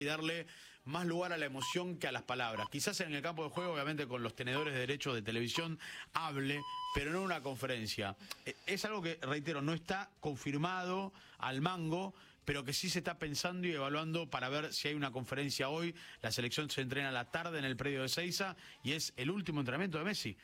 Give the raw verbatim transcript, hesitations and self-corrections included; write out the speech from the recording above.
y darle más lugar a la emoción que a las palabras. Quizás en el campo de juego, obviamente con los tenedores de derechos de televisión, hable, pero no en una conferencia. Es algo que, reitero, no está confirmado al mango, pero que sí se está pensando y evaluando para ver si hay una conferencia hoy. La selección se entrena a la tarde en el predio de Ezeiza y es el último entrenamiento de Messi.